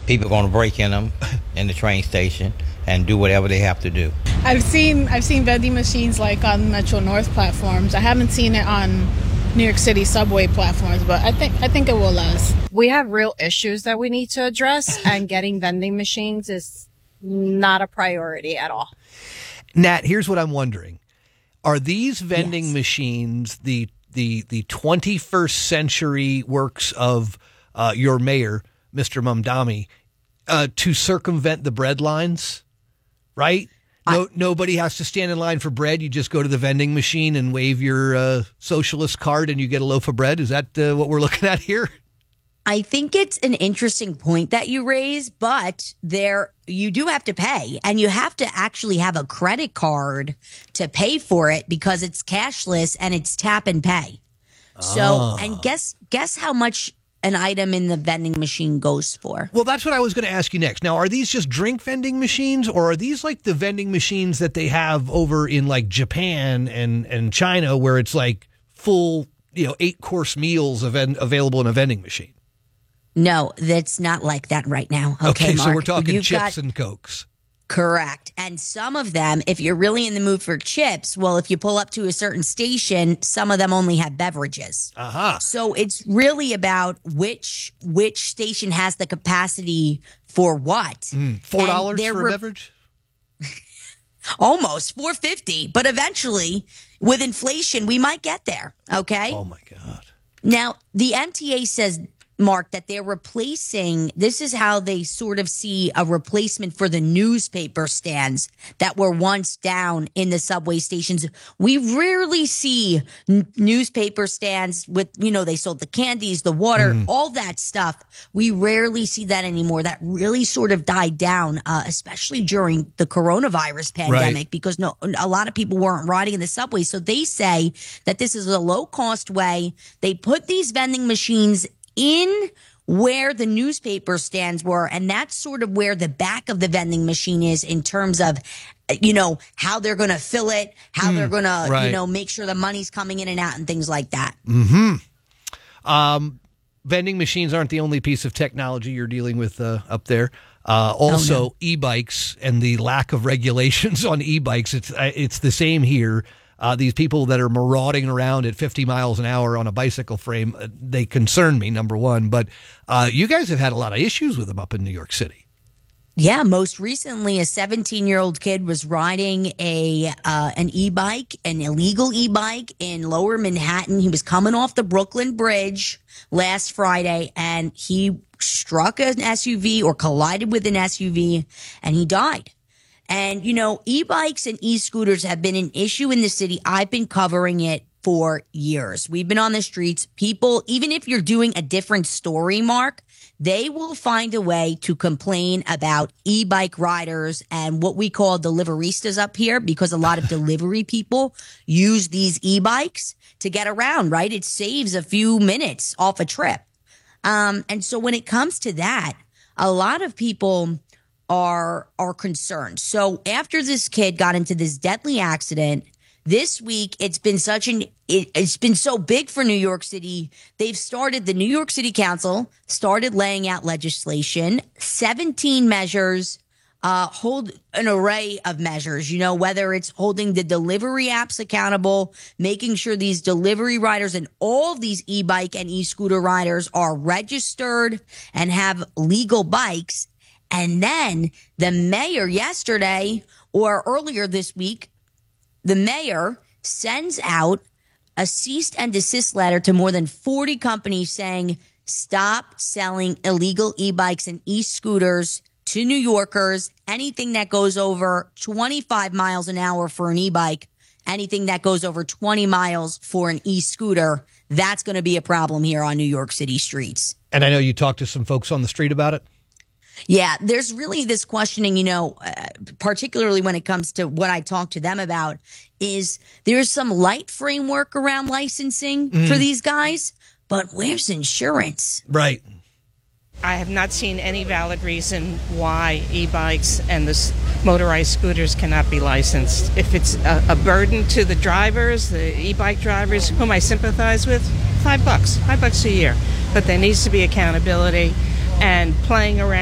people are going to break in them in the train station and do whatever they have to do. I've seen vending machines like on Metro North platforms. I haven't seen it on New York City subway platforms, but I think it will last. We have real issues that we need to address, and getting vending machines is not a priority at all. Nat, here's what I'm wondering. Are these vending machines the 21st century works of your mayor, Mr. Mamdani, to circumvent the bread lines, right? Nobody has to stand in line for bread. You just go to the vending machine and wave your socialist card and you get a loaf of bread. Is that what we're looking at here? I think it's an interesting point that you raise, but you do have to pay, and you have to actually have a credit card to pay for it because it's cashless and it's tap and pay. So, and guess how much an item in the vending machine goes for? Well, that's what I was going to ask you next. Now, are these just drink vending machines, or are these like the vending machines that they have over in like Japan and China, where it's like full, 8-course meals available in a vending machine? No, that's not like that right now. Okay, Mark, so we're talking chips and Cokes. Correct. And some of them, if you're really in the mood for chips, well, if you pull up to a certain station, some of them only have beverages. So it's really about which station has the capacity for what. $4 for a beverage? Almost $4.50, but eventually, with inflation, we might get there. Okay. Oh my God. Now, the MTA says, Mark, that they're replacing, this is how they sort of see a replacement for the newspaper stands that were once down in the subway stations. We rarely see newspaper stands with, they sold the candies, the water, all that stuff. We rarely see that anymore. That really sort of died down, especially during the coronavirus pandemic, because a lot of people weren't riding in the subway. So they say that this is a low cost way. They put these vending machines in where the newspaper stands were, and that's sort of where the back of the vending machine is in terms of, how they're going to fill it, how they're going to, make sure the money's coming in and out and things like that. Vending machines aren't the only piece of technology you're dealing with up there. E-bikes and the lack of regulations on e-bikes. It's the same here. These people that are marauding around at 50 miles an hour on a bicycle frame, they concern me, number one. But you guys have had a lot of issues with them up in New York City. Yeah, most recently, a 17-year-old kid was riding an e-bike, an illegal e-bike in Lower Manhattan. He was coming off the Brooklyn Bridge last Friday, and he struck an SUV or collided with an SUV, and he died. And, e-bikes and e-scooters have been an issue in the city. I've been covering it for years. We've been on the streets. People, even if you're doing a different story, Mark, they will find a way to complain about e-bike riders and what we call deliveristas up here, because a lot of delivery people use these e-bikes to get around, right? It saves a few minutes off a trip. And so when it comes to that, a lot of people are concerned. So after this kid got into this deadly accident, this week it's been it's been so big for New York City. The New York City Council started laying out legislation, 17 measures, hold an array of measures, whether it's holding the delivery apps accountable, making sure these delivery riders and all of these e-bike and e-scooter riders are registered and have legal bikes. And then the mayor yesterday or earlier this week, the mayor sends out a cease and desist letter to more than 40 companies saying, stop selling illegal e-bikes and e-scooters to New Yorkers. Anything that goes over 25 miles an hour for an e-bike, anything that goes over 20 miles for an e-scooter, that's going to be a problem here on New York City streets. And I know you talked to some folks on the street about it. Yeah, there's really this questioning, particularly when it comes to what I talk to them about, is there's some light framework around licensing for these guys, but where's insurance? Right. I have not seen any valid reason why e-bikes and the motorized scooters cannot be licensed. If it's a burden to the drivers, the e-bike drivers, whom I sympathize with, $5 a year. But there needs to be accountability and playing around.